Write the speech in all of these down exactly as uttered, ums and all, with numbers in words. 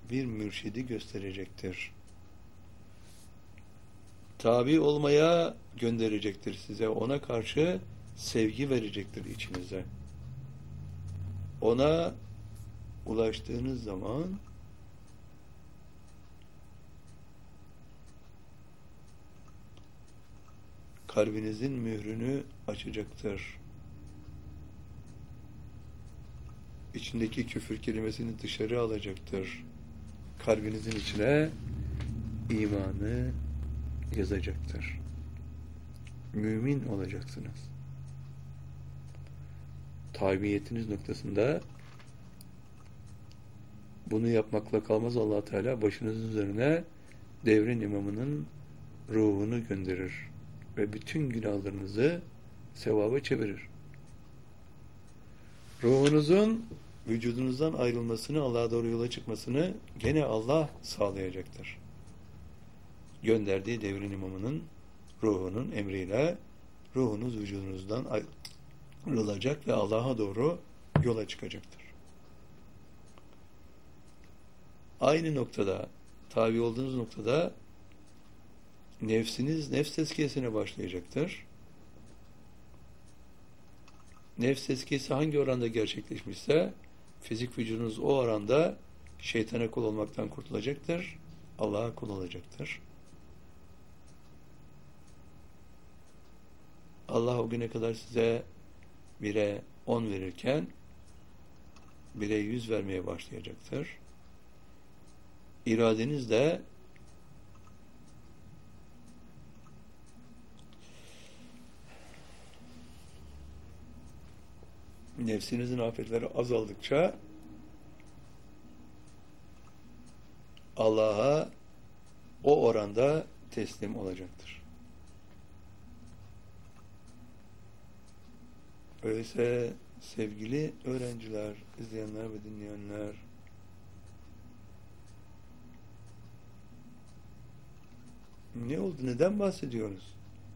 bir mürşidi gösterecektir. Tabi olmaya gönderecektir size. Ona karşı sevgi verecektir içinize. Ona ulaştığınız zaman kalbinizin mührünü açacaktır. İçindeki küfür kelimesini dışarı alacaktır. Kalbinizin içine imanı yazacaktır. Mümin olacaksınız. Tabiyetiniz noktasında bunu yapmakla kalmaz. Allah Teala başınızın üzerine devrin imamının ruhunu gönderir ve bütün günahlarınızı sevaba çevirir. Ruhunuzun vücudunuzdan ayrılmasını, Allah'a doğru yola çıkmasını gene Allah sağlayacaktır. Gönderdiği devrin imamının ruhunun emriyle ruhunuz vücudunuzdan ayrılacak ve Allah'a doğru yola çıkacaktır. Aynı noktada, tabi olduğunuz noktada nefsiniz nefs tezkiyesine başlayacaktır. Nefs tezkiyesi hangi oranda gerçekleşmişse fizik vücudunuz o oranda şeytana kul olmaktan kurtulacaktır. Allah'a kul olacaktır. Allah o güne kadar size bire on verirken bire yüz vermeye başlayacaktır. İradeniz de nefsinizin afetleri azaldıkça Allah'a o oranda teslim olacaktır. Öyleyse sevgili öğrenciler, izleyenler ve dinleyenler, ne oldu? Neden bahsediyoruz?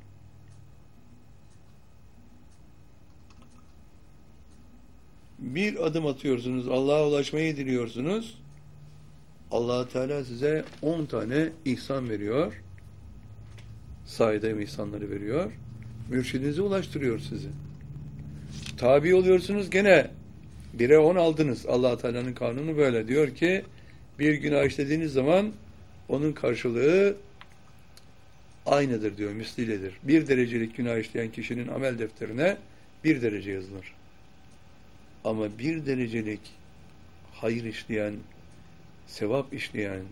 Bir adım atıyorsunuz, Allah'a ulaşmayı diliyorsunuz. Allah Teala size on tane ihsan veriyor. Saydığım ihsanları veriyor. Mürşidinize ulaştırıyor sizi. Tabi oluyorsunuz, gene bire on aldınız. Allah Teala'nın kanunu böyle. Diyor ki bir günah işlediğiniz zaman onun karşılığı aynıdır diyor, mislidir. Bir derecelik günah işleyen kişinin amel defterine bir derece yazılır. Ama bir derecelik hayır işleyen, sevap işleyen,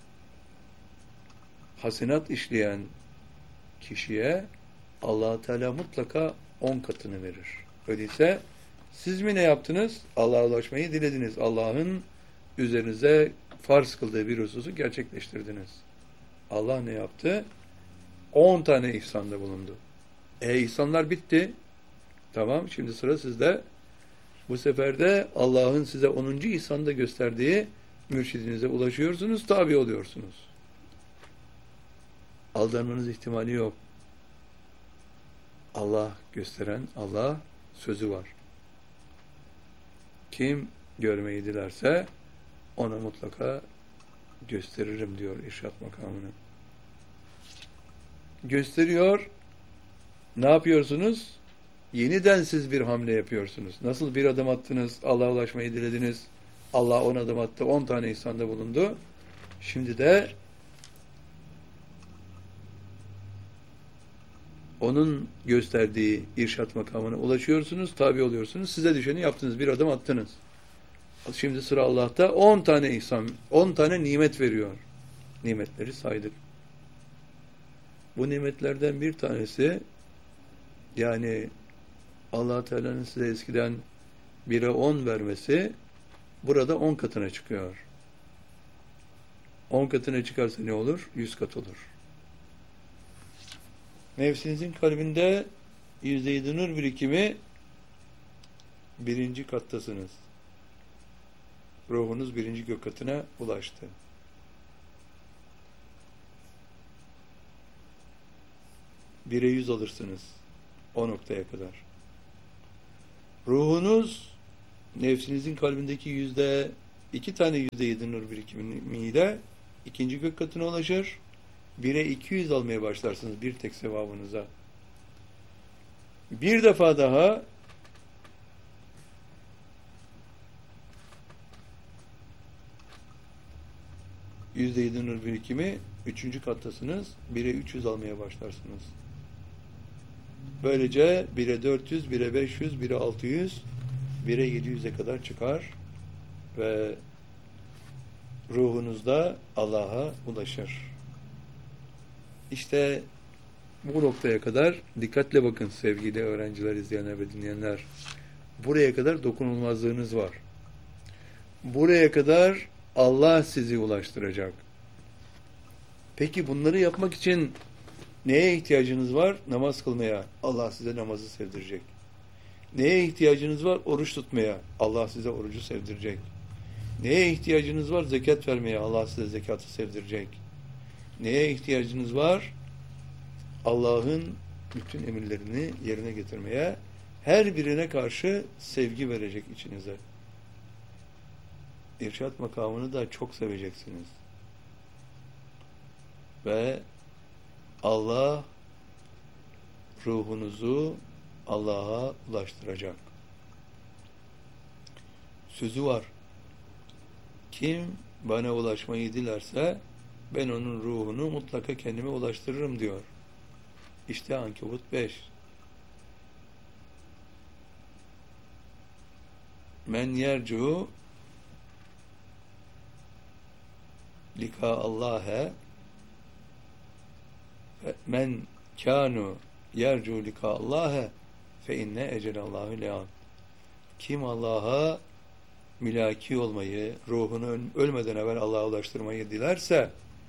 hasenat işleyen kişiye Allah Teala mutlaka on katını verir. Öyleyse siz mi ne yaptınız? Allah'a ulaşmayı dilediniz. Allah'ın üzerinize farz kıldığı bir hususu gerçekleştirdiniz. Allah ne yaptı? on tane ihsanda bulundu. E ihsanlar bitti. Tamam, şimdi sıra sizde. Bu sefer de Allah'ın size onuncu ihsanda gösterdiği mürşidinize ulaşıyorsunuz, tabi oluyorsunuz. Aldanmanız ihtimali yok. Allah gösteren, Allah sözü var. Kim görmeyi dilerse ona mutlaka gösteririm diyor irşad makamını. Gösteriyor. Ne yapıyorsunuz? Yeniden siz bir hamle yapıyorsunuz. Nasıl bir adım attınız, Allah'a ulaşmayı dilediniz. Allah on adım attı, on tane ihsanda bulundu. Şimdi de onun gösterdiği irşat makamına ulaşıyorsunuz, tabi oluyorsunuz. Size düşeni yaptınız, bir adım attınız. Şimdi sıra Allah'ta on tane ihsan, on tane nimet veriyor. Nimetleri saydık. Bu nimetlerden bir tanesi, yani Allah Teala'nın size eskiden bire on vermesi burada on katına çıkıyor. on katına çıkarsa ne olur? yüz kat olur. Nefsinizin kalbinde yüzde yedi nur birikimi birinci kattasınız. Ruhunuz birinci gök katına ulaştı. Bire yüz alırsınız o noktaya kadar. Ruhunuz nefsinizin kalbindeki yüzde iki tane yüzde yedi nur birikimiyle ikinci gök katına ulaşır. Bire iki yüz almaya başlarsınız bir tek sevabınıza. Bir defa daha yüzde yedi nur birikimi üçüncü kattasınız. Bire üç yüz almaya başlarsınız. Böylece bire dört yüz, bire beş yüz, bire altı yüz, bire yedi yüze kadar çıkar ve ruhunuzda Allah'a ulaşır. İşte bu noktaya kadar dikkatle bakın sevgili öğrenciler, izleyenler ve dinleyenler. Buraya kadar dokunulmazlığınız var. Buraya kadar Allah sizi ulaştıracak. Peki bunları yapmak için neye ihtiyacınız var? Namaz kılmaya. Allah size namazı sevdirecek. Neye ihtiyacınız var? Oruç tutmaya. Allah size orucu sevdirecek. Neye ihtiyacınız var? Zekat vermeye. Allah size zekatı sevdirecek. Neye ihtiyacınız var? Allah'ın bütün emirlerini yerine getirmeye, her birine karşı sevgi verecek içinize. İrşad makamını da çok seveceksiniz. Ve Allah ruhunuzu Allah'a ulaştıracak. Sözü var. Kim bana ulaşmayı dilerse ben onun ruhunu mutlaka kendime ulaştırırım diyor. İşte Ankebut beş. Men yercu lika Allah'e men kanu yercu lika Allah'e fe inne ecelallahu le'an. Kim Allah'a milaki olmayı, ruhunu ölmeden evvel Allah'a ulaştırmayı dilerse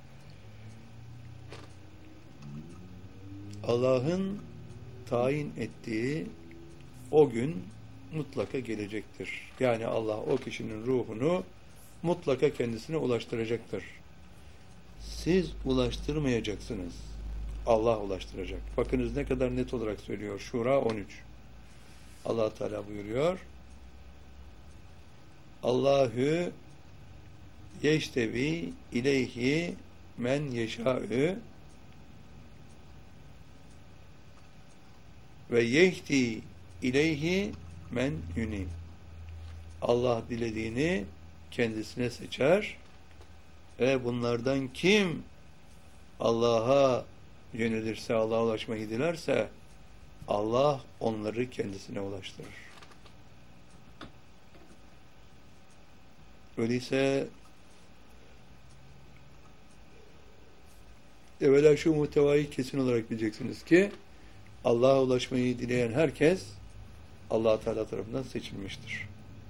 Allah'ın tayin ettiği o gün mutlaka gelecektir. Yani Allah o kişinin ruhunu mutlaka kendisine ulaştıracaktır. Siz ulaştırmayacaksınız. Allah ulaştıracak. Bakınız ne kadar net olarak söylüyor. Şura on üç. Allah Teala buyuruyor. Allahü yeştevi ileyhi men yeşâ'ü ve yehdi ileyhi men yunim. Allah dilediğini kendisine seçer ve bunlardan kim Allah'a yönelirse, Allah'a ulaşmayı dilerse Allah onları kendisine ulaştırır. Öyleyse evvela şu muhtevayı kesin olarak bileceksiniz ki Allah'a ulaşmayı dileyen herkes Allah Teala tarafından seçilmiştir.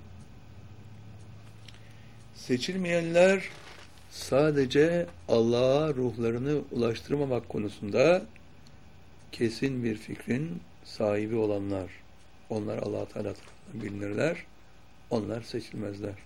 Seçilmeyenler sadece Allah'a ruhlarını ulaştırmamak konusunda kesin bir fikrin sahibi olanlar. Onlar Allah Teala tarafından bilinirler. Onlar seçilmezler.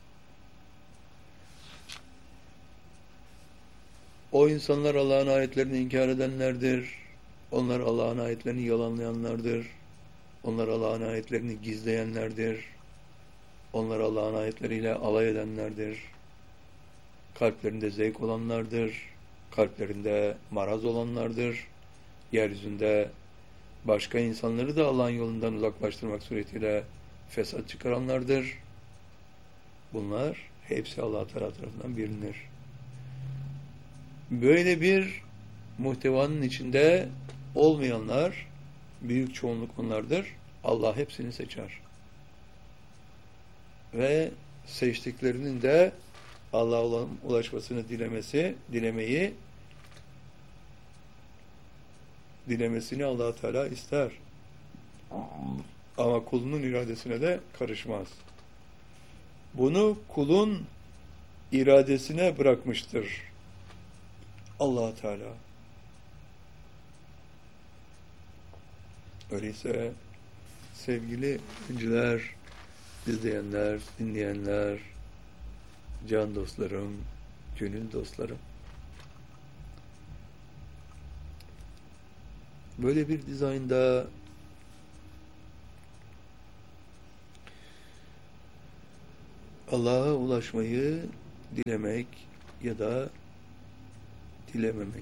O insanlar Allah'ın ayetlerini inkar edenlerdir. Onlar Allah'ın ayetlerini yalanlayanlardır. Onlar Allah'ın ayetlerini gizleyenlerdir. Onlar Allah'ın ayetleriyle alay edenlerdir. Kalplerinde zevk olanlardır. Kalplerinde maraz olanlardır. Yeryüzünde başka insanları da Allah'ın yolundan uzaklaştırmak suretiyle fesat çıkaranlardır. Bunlar hepsi Allah Teala tarafından bilinir. Böyle bir muhtevanın içinde olmayanlar, büyük çoğunluk onlardır. Allah hepsini seçer. Ve seçtiklerinin de Allah'a ulaşmasını dilemesi, dilemeyi, dilemesini Allah Teala ister. Ama kulunun iradesine de karışmaz. Bunu kulun iradesine bırakmıştır Allah Teala. Öyleyse sevgili öğrenciler, izleyenler, dinleyenler, can dostlarım, gönül dostlarım, böyle bir dizaynda Allah'a ulaşmayı dilemek ya da dilememek.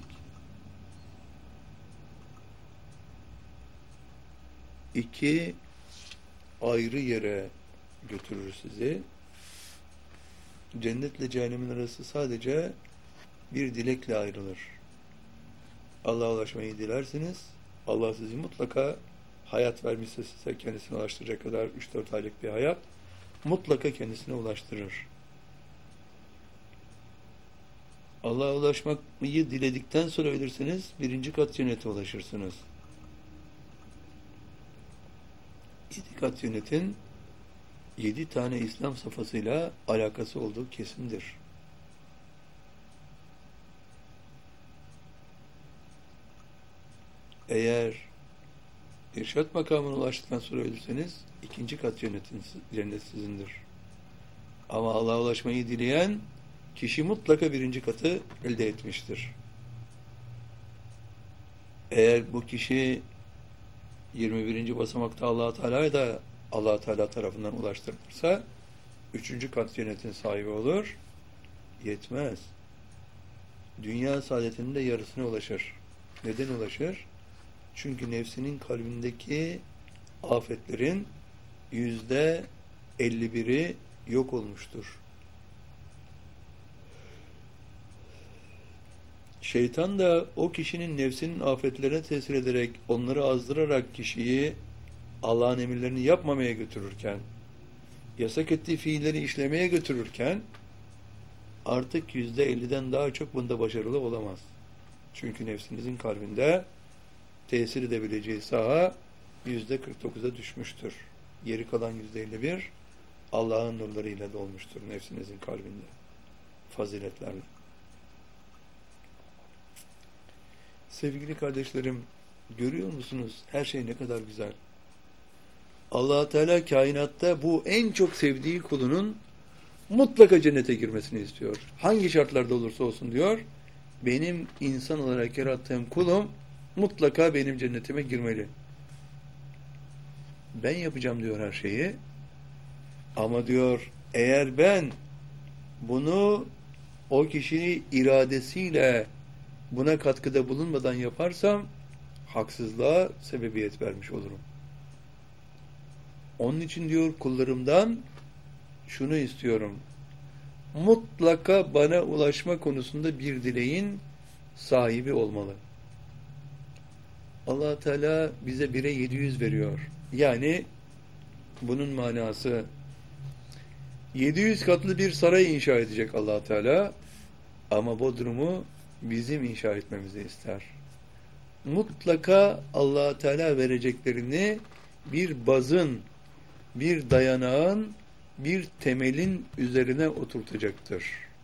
İki ayrı yere götürür sizi. Cennetle cehennemin arası sadece bir dilekle ayrılır. Allah'a ulaşmayı dilersiniz. Allah sizi mutlaka hayat vermişse size kendisine ulaştıracak kadar üç dört aylık bir hayat mutlaka kendisine ulaştırır. Allah'a ulaşmayı diledikten sonra ölürseniz birinci kat cennete ulaşırsınız. Yedi kat cennetin yedi tane İslam safhasıyla alakası olduğu kesindir. Eğer irşat makamına ulaştıktan sonra ölürseniz ikinci kat cennetin, cennet sizindir. Ama Allah'a ulaşmayı dileyen kişi mutlaka birinci katı elde etmiştir. Eğer bu kişi yirmi birinci basamakta Allah-u Teala'ya da Allah-u Teala tarafından ulaştırılırsa üçüncü kat cennetin sahibi olur. Yetmez. Dünya saadetinin de yarısına ulaşır. Neden ulaşır? Çünkü nefsinin kalbindeki afetlerin yüzde elli biri yok olmuştur. Şeytan da o kişinin nefsinin afetlerine tesir ederek, onları azdırarak kişiyi Allah'ın emirlerini yapmamaya götürürken, yasak ettiği fiilleri işlemeye götürürken, artık yüzde elliden daha çok bunda başarılı olamaz. Çünkü nefsinizin kalbinde tesir edebileceği saha yüzde kırk dokuza düşmüştür. Geri kalan yüzde elli bir Allah'ın nurlarıyla dolmuştur nefsinizin kalbinde. Faziletlerle. Sevgili kardeşlerim, görüyor musunuz? Her şey ne kadar güzel. Allah Teala kainatta bu en çok sevdiği kulunun mutlaka cennete girmesini istiyor. Hangi şartlarda olursa olsun diyor, benim insan olarak yarattığım kulum mutlaka benim cennetime girmeli. Ben yapacağım diyor her şeyi. Ama diyor, eğer ben bunu o kişinin iradesiyle buna katkıda bulunmadan yaparsam haksızlığa sebebiyet vermiş olurum. Onun için diyor kullarımdan şunu istiyorum. Mutlaka bana ulaşma konusunda bir dileğin sahibi olmalı. Allah Teala bize bire yedi yüz veriyor. Yani bunun manası yedi yüz katlı bir saray inşa edecek Allah Teala ama Bodrum'u bizim inşa etmemizi ister. Mutlaka Allah Teala vereceklerini bir bazın, bir dayanağın, bir temelin üzerine oturtacaktır.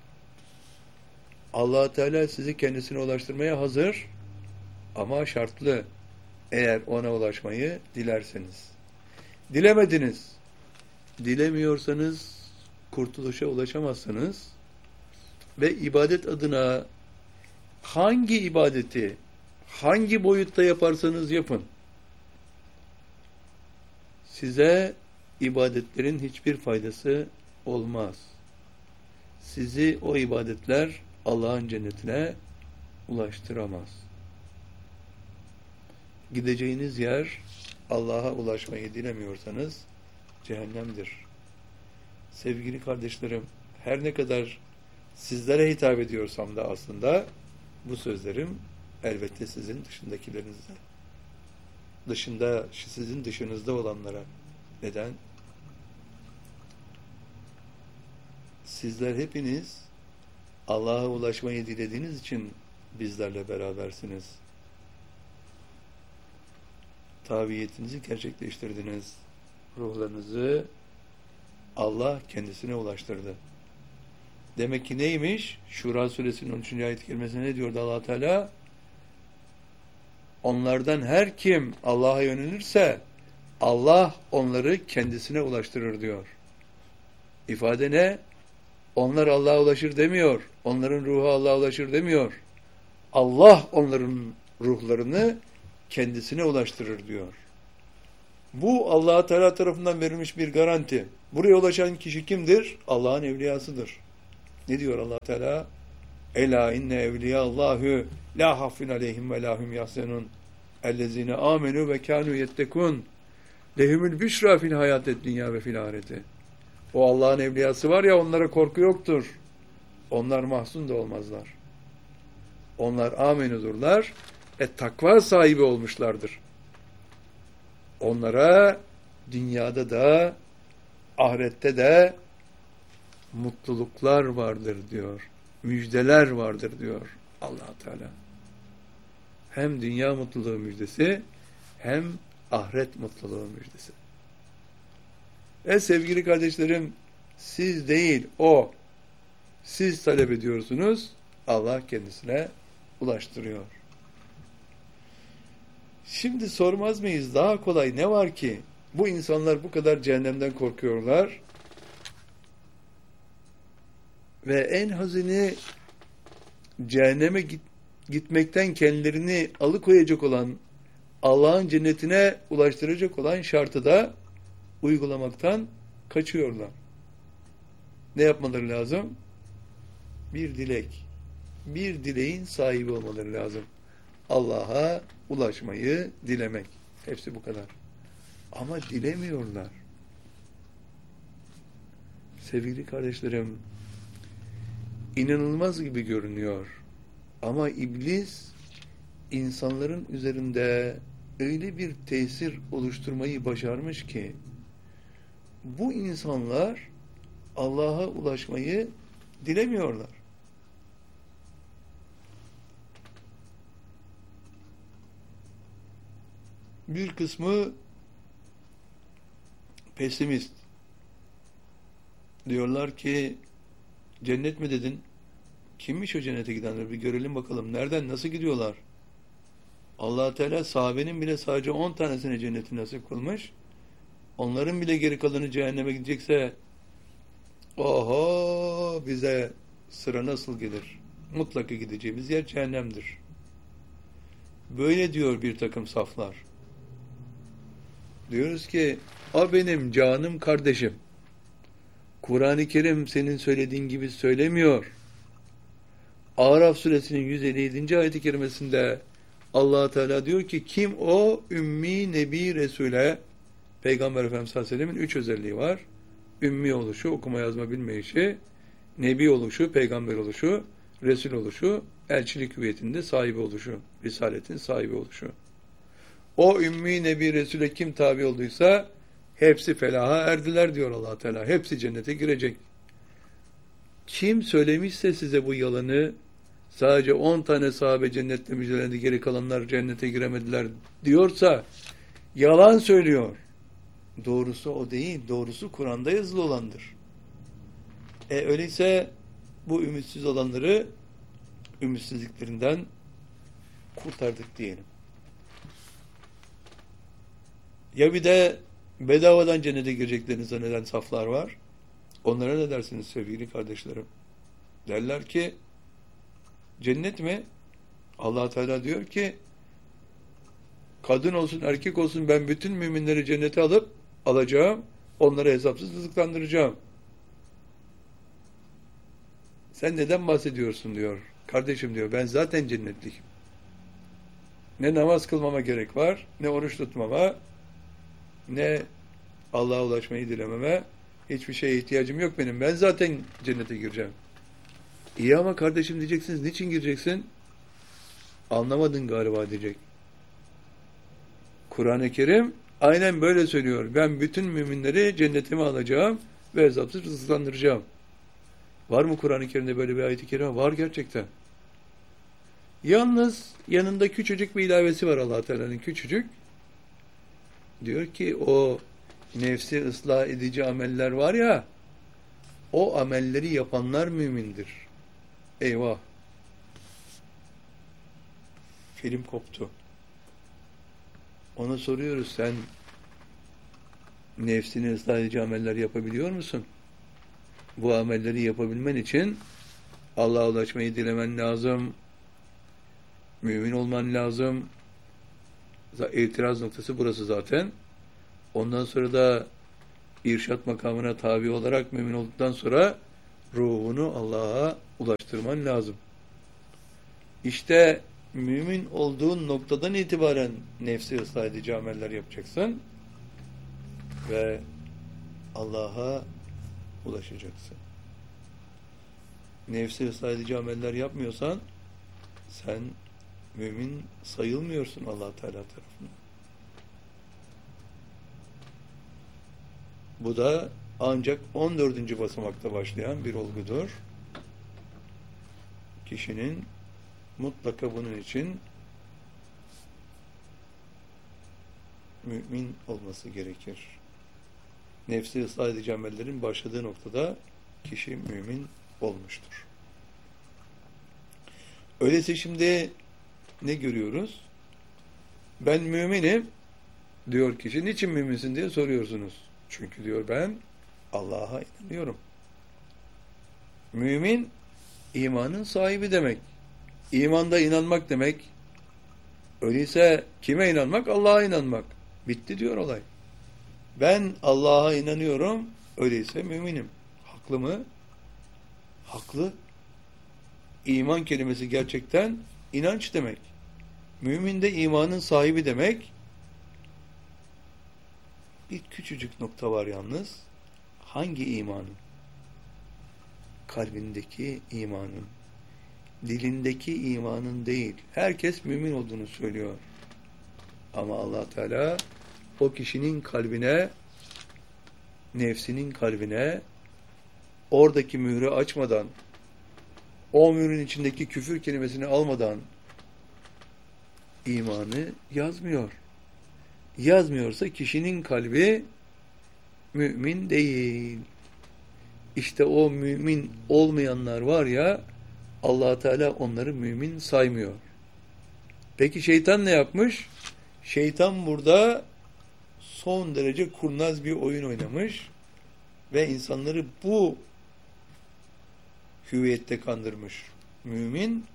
Allah Teala sizi kendisine ulaştırmaya hazır ama şartlı. Eğer ona ulaşmayı dilerseniz. Dilemediniz. Dilemiyorsanız kurtuluşa ulaşamazsınız ve ibadet adına hangi ibadeti hangi boyutta yaparsanız yapın, size ibadetlerin hiçbir faydası olmaz. Sizi o ibadetler Allah'ın cennetine ulaştıramaz. Gideceğiniz yer Allah'a ulaşmayı dilemiyorsanız cehennemdir. Sevgili kardeşlerim, her ne kadar sizlere hitap ediyorsam da aslında bu sözlerim elbette sizin dışındakilerinize, dışında, sizin dışınızda olanlara. Neden? Sizler hepiniz Allah'a ulaşmayı dilediğiniz için bizlerle berabersiniz. Tabiyetinizi gerçekleştirdiniz. Ruhlarınızı Allah kendisine ulaştırdı. Demek ki neymiş? Şura suresinin on üçüncü ayet-i kerimesinde ne diyordu Allah Teala? Onlardan her kim Allah'a yönelirse Allah onları kendisine ulaştırır diyor. İfade ne? Onlar Allah'a ulaşır demiyor. Onların ruhu Allah'a ulaşır demiyor. Allah onların ruhlarını kendisine ulaştırır diyor. Bu Allah Teala tarafından verilmiş bir garanti. Buraya ulaşan kişi kimdir? Allah'ın evliyasıdır. Ne diyor Allah Teala? Ela inne evliyallahu la hafun aleyhim ve lahum yahzenun ellezine amenu ve kanu yettekun lehumul büşra fil hayatet dünya ve fil ahireti. O Allah'ın evliyası var ya, onlara korku yoktur. Onlar mahzun da olmazlar. Onlar amenudurlar. E takva sahibi olmuşlardır. Onlara dünyada da ahirette de mutluluklar vardır diyor. Müjdeler vardır diyor Allah Teala. Hem dünya mutluluğu müjdesi hem ahiret mutluluğu müjdesi. E sevgili kardeşlerim, siz değil o. Siz talep ediyorsunuz. Allah kendisine ulaştırıyor. Şimdi sormaz mıyız? Daha kolay ne var ki? Bu insanlar bu kadar cehennemden korkuyorlar. Ve en hazini cehenneme git, gitmekten kendilerini alıkoyacak olan, Allah'ın cennetine ulaştıracak olan şartı da uygulamaktan kaçıyorlar. Ne yapmaları lazım? Bir dilek. Bir dileğin sahibi olmaları lazım. Allah'a ulaşmayı dilemek. Hepsi bu kadar. Ama dilemiyorlar. Sevgili kardeşlerim, inanılmaz gibi görünüyor. Ama iblis insanların üzerinde öyle bir tesir oluşturmayı başarmış ki bu insanlar Allah'a ulaşmayı dilemiyorlar. Bir kısmı pesimist. Diyorlar ki cennet mi dedin? Kimmiş o cennete gidenler? Bir görelim bakalım. Nereden, nasıl gidiyorlar? Allah Teala sahabenin bile sadece on tanesine cenneti nasip kılmış. Onların bile geri kalanı cehenneme gidecekse oho, bize sıra nasıl gelir? Mutlaka gideceğimiz yer cehennemdir. Böyle diyor bir takım saflar. Diyoruz ki o benim canım kardeşim. Kur'an-ı Kerim senin söylediğin gibi söylemiyor. Araf suresinin yüz elli yedinci ayet-i kerimesinde Allah Teala diyor ki kim o ümmi nebi resule, Peygamber Efendimiz sallallahu aleyhi ve sellem'in üç özelliği var. Ümmi oluşu, okuma yazma bilmeyişi, nebi oluşu, peygamber oluşu, resul oluşu, elçilik hüviyetinde sahibi oluşu, risaletin sahibi oluşu. O ümmi nebi resule kim tabi olduysa hepsi felaha erdiler diyor Allah Teala. Hepsi cennete girecek. Kim söylemişse size bu yalanı, sadece on tane sahabe cennette müjdelendi, geri kalanlar cennete giremediler diyorsa yalan söylüyor. Doğrusu o değil. Doğrusu Kur'an'da yazılı olandır. E öyleyse bu ümitsiz olanları ümitsizliklerinden kurtardık diyelim. Ya bir de bedavadan cennete gireceklerini zanneden saflar var. Onlara ne dersiniz sevgili kardeşlerim? Derler ki cennet mi? Allah Teala diyor ki kadın olsun erkek olsun ben bütün müminleri cennete alıp alacağım. Onları hesapsız rızıklandıracağım. Sen neden bahsediyorsun diyor. Kardeşim diyor ben zaten cennetliyim. Ne namaz kılmama gerek var, ne oruç tutmama, ne Allah'a ulaşmayı dilememe, hiçbir şeye ihtiyacım yok benim. Ben zaten cennete gireceğim. İyi ama kardeşim diyeceksiniz. Niçin gireceksin? Anlamadın galiba diyecek. Kur'an-ı Kerim aynen böyle söylüyor. Ben bütün müminleri cennetime alacağım ve hesapsız rızıklandıracağım. Var mı Kur'an-ı Kerim'de böyle bir ayet-i kerime? Var gerçekten. Yalnız yanında küçücük bir ilavesi var Allah Teala'nın, küçücük. Diyor ki o nefsi ıslah edici ameller var ya, o amelleri yapanlar mümindir. Eyvah! Film koptu. Ona soruyoruz, sen nefsini ıslah edici ameller yapabiliyor musun? Bu amelleri yapabilmen için Allah'a ulaşmayı dilemen lazım. Mümin olman lazım. İtiraz noktası burası zaten. Ondan sonra da irşat makamına tabi olarak mümin olduktan sonra ruhunu Allah'a ulaştırman lazım. İşte mümin olduğun noktadan itibaren nefsi ıslah edici ameller yapacaksın ve Allah'a ulaşacaksın. Nefsi ıslah edici ameller yapmıyorsan sen mümin sayılmıyorsun Allah Teala tarafından. Bu da ancak on dördüncü basamakta başlayan bir olgudur. Kişinin mutlaka bunun için mümin olması gerekir. Nefsi ıslah edici amellerin başladığı noktada kişi mümin olmuştur. Öyleyse şimdi ne görüyoruz? Ben müminim diyor kişi. Niçin müminsin diye soruyorsunuz. Çünkü diyor ben Allah'a inanıyorum. Mümin imanın sahibi demek. İmanda inanmak demek. Öyleyse kime inanmak? Allah'a inanmak. Bitti diyor olay. Ben Allah'a inanıyorum. Öyleyse müminim. Haklı mı? Haklı. İman kelimesi gerçekten inanç demek. Mümin de imanın sahibi demek. Bir küçücük nokta var yalnız. Hangi imanın? Kalbindeki imanın. Dilindeki imanın değil. Herkes mümin olduğunu söylüyor. Ama Allah Teala o kişinin kalbine, nefsinin kalbine oradaki mührü açmadan, o mührün içindeki küfür kelimesini almadan imanı yazmıyor. Yazmıyorsa kişinin kalbi mümin değil. İşte o mümin olmayanlar var ya, Allah Teala onları mümin saymıyor. Peki şeytan ne yapmış? Şeytan burada son derece kurnaz bir oyun oynamış ve insanları bu hüviyette kandırmış. Mümin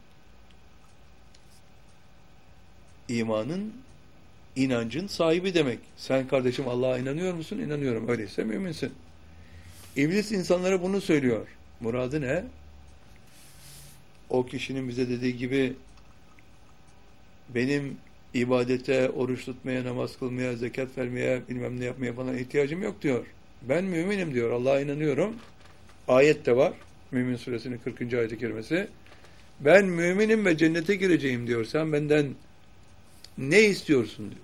imanın, inancın sahibi demek. Sen kardeşim Allah'a inanıyor musun? İnanıyorum. Öyleyse müminsin. İblis insanlara bunu söylüyor. Muradı ne? O kişinin bize dediği gibi benim ibadete, oruç tutmaya, namaz kılmaya, zekat vermeye, bilmem ne yapmaya falan ihtiyacım yok diyor. Ben müminim diyor. Allah'a inanıyorum. Ayet de var. Mümin suresinin kırkıncı ayet-i kerimesi. Ben müminim ve cennete gireceğim diyor. Sen benden ne istiyorsun diyor.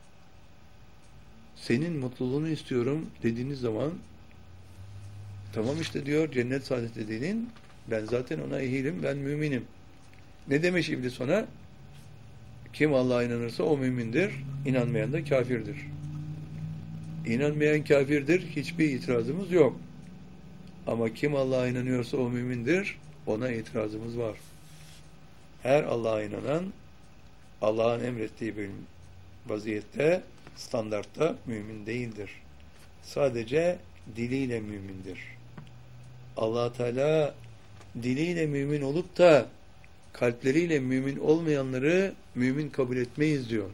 Senin mutluluğunu istiyorum dediğiniz zaman tamam işte diyor cennet saadet dediğinin ben zaten ona ehilim, ben müminim. Ne demiş iblis ona? Kim Allah'a inanırsa o mümindir, inanmayan da kafirdir. İnanmayan kafirdir, hiçbir itirazımız yok. Ama kim Allah'a inanıyorsa o mümindir, ona itirazımız var. Her Allah'a inanan, Allah'ın emrettiği bir vaziyette, standartta mümin değildir. Sadece diliyle mümindir. Allah Teala diliyle mümin olup da kalpleriyle mümin olmayanları mümin kabul etmeyiz diyor.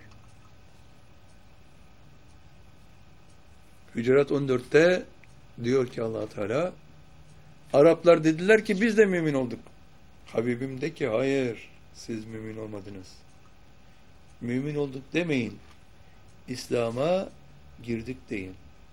Hücurat on dörtte diyor ki Allah Teala, Araplar dediler ki biz de mümin olduk. Habibim de ki hayır, siz mümin olmadınız. Mümin olduk demeyin. İslam'a girdik deyin.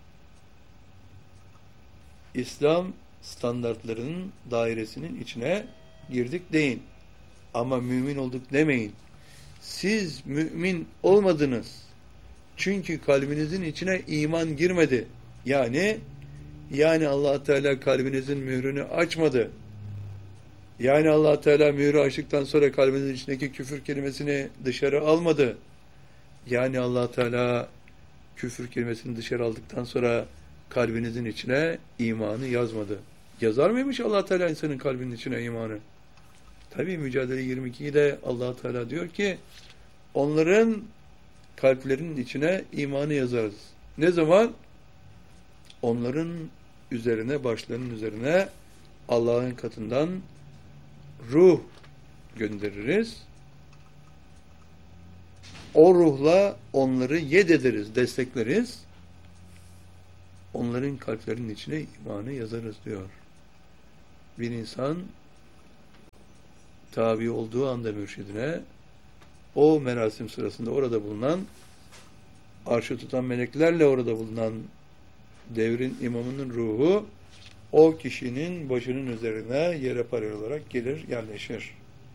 İslam standartlarının dairesinin içine girdik deyin. Ama mümin olduk demeyin. Siz mümin olmadınız. Çünkü kalbinizin içine iman girmedi. Yani yani Allah Teala kalbinizin mührünü açmadı. Yani Allah Teala mührü açtıktan sonra kalbinizin içindeki küfür kelimesini dışarı almadı. Yani Allah Teala küfür kelimesini dışarı aldıktan sonra kalbinizin içine imanı yazmadı. Yazar mıymış Allah Teala insanın kalbinin içine imanı? Tabii Mücadele yirmi iki'de Allah Teala diyor ki onların kalplerinin içine imanı yazarız. Ne zaman? Onların üzerine, başlarının üzerine Allah'ın katından ruh göndeririz. O ruhla onları yed ederiz, destekleriz. onların kalplerinin içine imanı yazarız diyor. Bir insan tabi olduğu anda mürşidine, o merasim sırasında orada bulunan, arşı tutan meleklerle orada bulunan devrin imamının ruhu o kişinin başının üzerine yere paralel olarak gelir, yerleşir.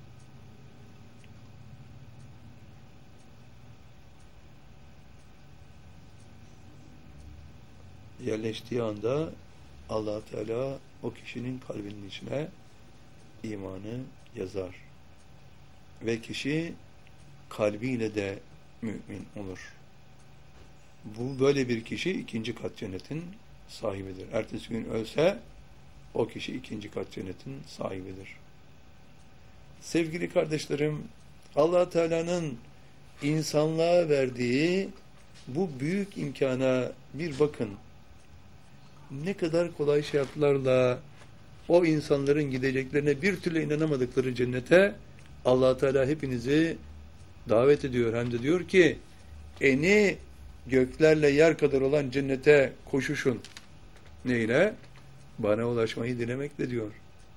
Yerleştiği anda Allah Teala o kişinin kalbinin içine imanı yazar. Ve kişi kalbiyle de mümin olur. Bu böyle bir kişi ikinci kat cennetin sahibidir. Ertesi gün ölse o kişi ikinci kat cennetin sahibidir. Sevgili kardeşlerim, Allah Teala'nın insanlığa verdiği bu büyük imkana bir bakın. Ne kadar kolay şartlarla o insanların gideceklerine bir türlü inanamadıkları cennete Allah Teala hepinizi davet ediyor. Hem de diyor ki eni göklerle yer kadar olan cennete koşuşun. Neyle? Bana ulaşmayı dilemekle diyor.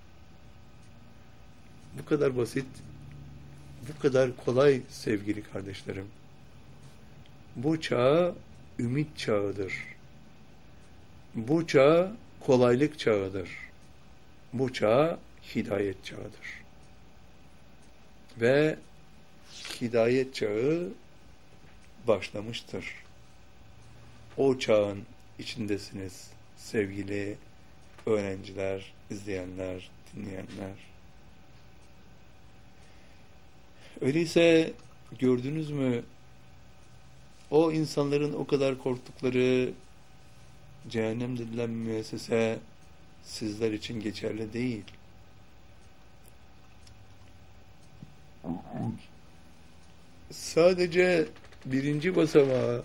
Bu kadar basit, bu kadar kolay sevgili kardeşlerim. Bu çağ ümit çağıdır. Bu çağ kolaylık çağıdır. Bu çağ hidayet çağıdır. Ve hidayet çağı başlamıştır. O çağın içindesiniz sevgili öğrenciler, izleyenler, dinleyenler. Öyleyse gördünüz mü o insanların o kadar korktukları cehennem denilen müessese sizler için geçerli değil. Sadece birinci basamağı,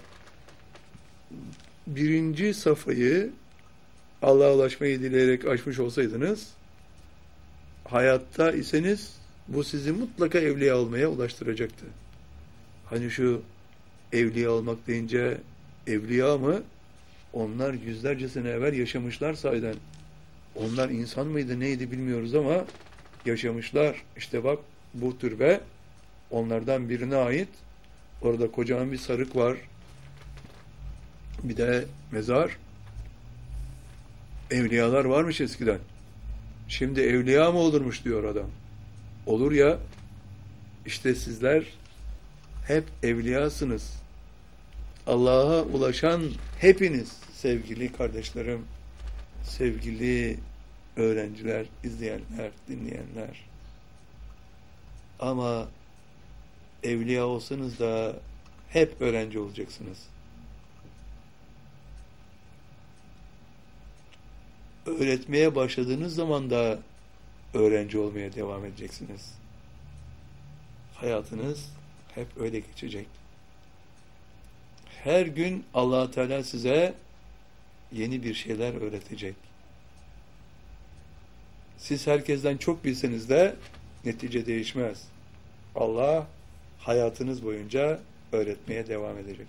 birinci safhayı Allah'a ulaşmayı dileyerek aşmış olsaydınız, hayatta iseniz bu sizi mutlaka evliya olmaya ulaştıracaktı. Hani şu evliya olmak deyince evliya mı? Onlar yüzlerce sene evvel yaşamışlar sahiden. Onlar insan mıydı neydi bilmiyoruz ama yaşamışlar. İşte bak bu türbe onlardan birine ait. Orada kocaman bir sarık var. Bir de mezar. Evliyalar varmış eskiden. Şimdi evliya mı olurmuş diyor adam. Olur ya, işte sizler hep evliyasınız. Allah'a ulaşan hepiniz sevgili kardeşlerim, sevgili öğrenciler, izleyenler, dinleyenler. Ama evliya olsanız da hep öğrenci olacaksınız. Öğretmeye başladığınız zaman da öğrenci olmaya devam edeceksiniz. Hayatınız hep öyle geçecek. Her gün Allah Teala size yeni bir şeyler öğretecek. Siz herkesten çok bilseniz de netice değişmez. Allah hayatınız boyunca öğretmeye devam edecek.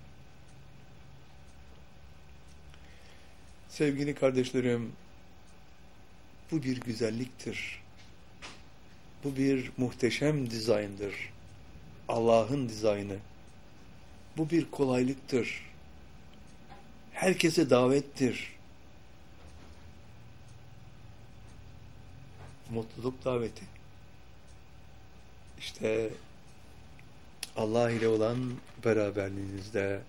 Sevgili kardeşlerim, bu bir güzelliktir. Bu bir muhteşem dizayndır. Allah'ın dizaynı. Bu bir kolaylıktır. Herkese davettir. Mutluluk daveti. İşte Allah ile olan beraberliğinizde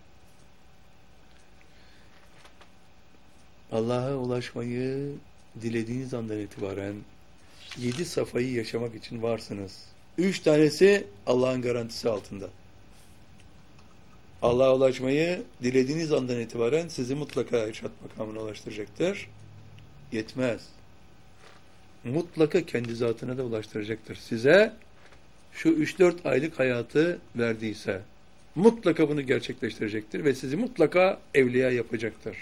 Allah'a ulaşmayı dilediğiniz andan itibaren yedi safhayı yaşamak için varsınız. Üç tanesi Allah'ın garantisi altında. Allah'a ulaşmayı dilediğiniz andan itibaren sizi mutlaka irşad makamına ulaştıracaktır. Yetmez. Mutlaka kendi zatına da ulaştıracaktır. Size şu üç dört aylık hayatı verdiyse mutlaka bunu gerçekleştirecektir ve sizi mutlaka evliya yapacaktır.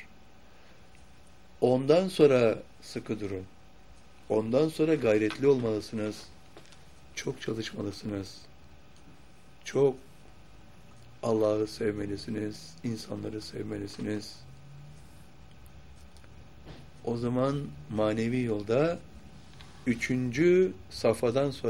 Ondan sonra sıkı durun. Ondan sonra gayretli olmalısınız. Çok çalışmalısınız. Çok Allah'ı sevmelisiniz. İnsanları sevmelisiniz. o zaman manevi yolda üçüncü safhadan sonra